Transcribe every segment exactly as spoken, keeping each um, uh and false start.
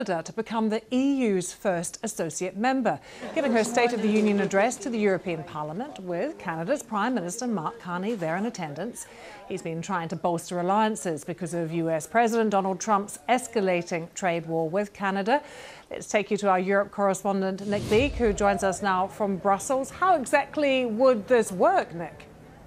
to become the E U's first associate member, giving her State of the Union address to the European Parliament with Canada's Prime Minister Mark Carney there in attendance. He's been trying to bolster alliances because of U S President Donald Trump's escalating trade war with Canada. Let's take you to our Europe correspondent Nick Beake, who joins us now from Brussels. How exactly would this work, Nick?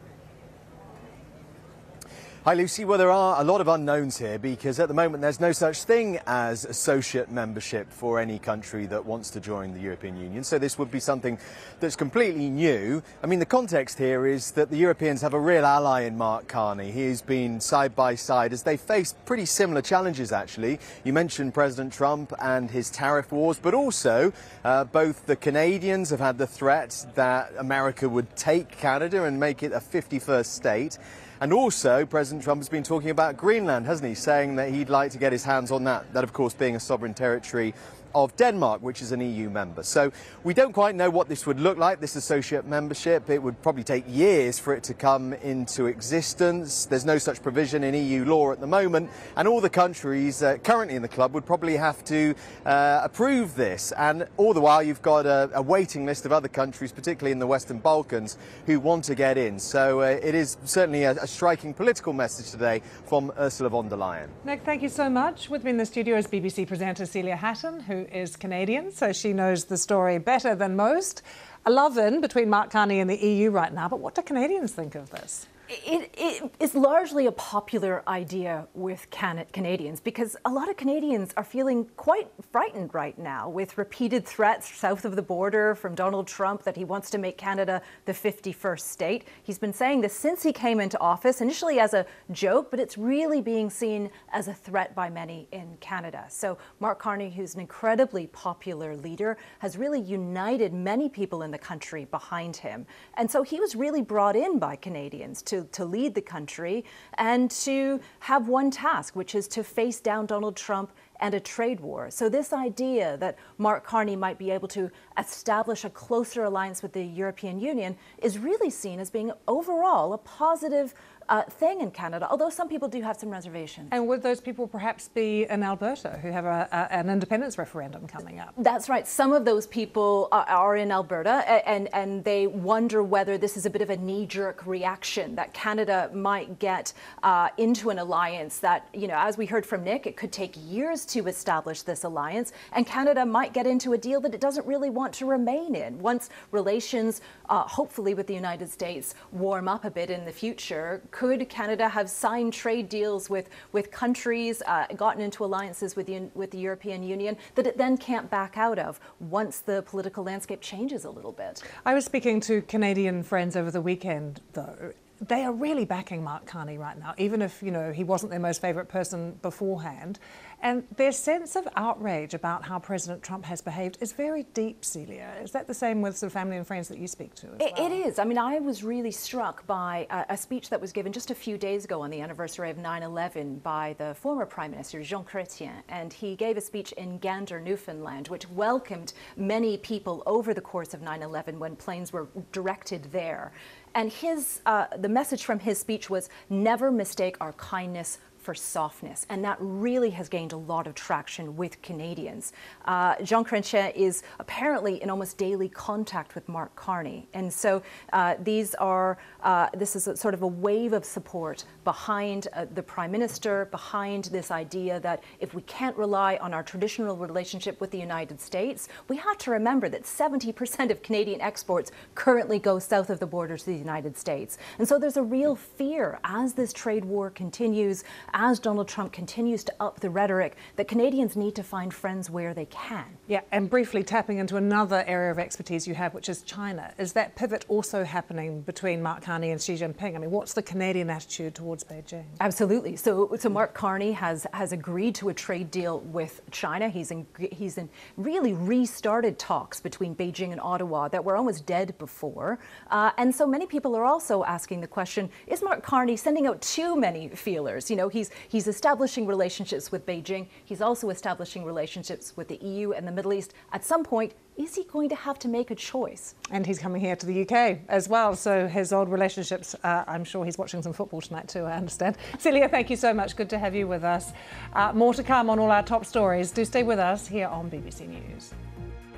Hi Lucy, well there are a lot of unknowns here because at the moment there's no such thing as associate membership for any country that wants to join the European Union, so this would be something that's completely new. I mean, the context here is that the Europeans have a real ally in Mark Carney. He's been side by side as they face pretty similar challenges actually. You mentioned President Trump and his tariff wars, but also uh, both the Canadians have had the threat that America would take Canada and make it a fifty-first state. And also, President Trump has been talking about Greenland, hasn't he? Saying that he'd like to get his hands on that. That, of course, being a sovereign territory of Denmark, which is an E U member. So we don't quite know what this would look like, this associate membership. It would probably take years for it to come into existence. There's no such provision in E U law at the moment. And all the countries uh, currently in the club would probably have to uh, approve this. And all the while, you've got a, a waiting list of other countries, particularly in the Western Balkans, who want to get in. So uh, it is certainly a, a striking political message today from Ursula von der Leyen. Nick, thank you so much. With me in the studio is B B C presenter Celia Hatton, who is Canadian, so she knows the story better than most. A love-in between Mark Carney and the E U right now, but what do Canadians think of this? It, it is largely a popular idea with Can Canadians because a lot of Canadians are feeling quite frightened right now with repeated threats south of the border from Donald Trump that he wants to make Canada the fifty-first state. He's been saying this since he came into office, initially as a joke, but it's really being seen as a threat by many in Canada. So Mark Carney, who's an incredibly popular leader, has really united many people in the country behind him. And so he was really brought in by Canadians to To, to lead the country and to have one task, which is to face down Donald Trump and a trade war. So this idea that Mark Carney might be able to establish a closer alliance with the European Union is really seen as being overall a positive uh, thing in Canada, although some people do have some reservations. And would those people perhaps be in Alberta, who have a, a, an independence referendum coming up? That's right. Some of those people are, are in Alberta, and, and they wonder whether this is a bit of a knee-jerk reaction, that Canada might get uh, into an alliance that, you know, as we heard from Nick, it could take years to establish this alliance, and Canada might get into a deal that it doesn't really want to remain in. Once relations, uh, hopefully with the United States, warm up a bit in the future, could Canada have signed trade deals with, with countries, uh, gotten into alliances with the, with the European Union that it then can't back out of once the political landscape changes a little bit? I was speaking to Canadian friends over the weekend, though. They are really backing Mark Carney right now, even if, you know, he wasn't their most favourite person beforehand. And their sense of outrage about how President Trump has behaved is very deep, Celia. Is that the same with some family and friends that you speak to as it, well? It is. I mean, I was really struck by a, a speech that was given just a few days ago on the anniversary of nine eleven by the former Prime Minister, Jean Chrétien. And he gave a speech in Gander, Newfoundland, which welcomed many people over the course of nine eleven when planes were directed there. And his, uh, the message from his speech was, never mistake our kindness for softness, and that really has gained a lot of traction with Canadians. Uh, Jean Chrétien is apparently in almost daily contact with Mark Carney, and so uh, these are uh, this is a, sort of a wave of support behind uh, the Prime Minister, behind this idea that if we can't rely on our traditional relationship with the United States, we have to remember that seventy percent of Canadian exports currently go south of the border to the United States, and so there's a real fear as this trade war continues, as Donald Trump continues to up the rhetoric, that Canadians need to find friends where they can. Yeah, and briefly tapping into another area of expertise you have, which is China. Is that pivot also happening between Mark Carney and Xi Jinping? I mean, what's the Canadian attitude towards Beijing? Absolutely. So, so Mark Carney has has agreed to a trade deal with China. He's in he's in really restarted talks between Beijing and Ottawa that were almost dead before. Uh, and so many people are also asking the question: is Mark Carney sending out too many feelers? You know, he's he's, he's establishing relationships with Beijing. He's also establishing relationships with the E U and the Middle East. At some point, is he going to have to make a choice? And he's coming here to the U K as well, so his old relationships, uh, I'm sure he's watching some football tonight too, I understand. Celia, thank you so much. Good to have you with us. Uh, more to come on all our top stories. Do stay with us here on B B C News.